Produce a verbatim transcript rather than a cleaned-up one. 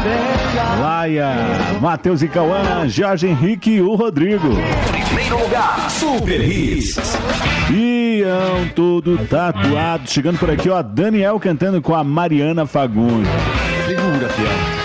Laia, Matheus e Cauã, Jorge Henrique e o Rodrigo. Primeiro lugar, Super Hits. Iam todo tatuado. Chegando por aqui, ó, Daniel cantando com a Mariana Fagundes. Segura, fiel.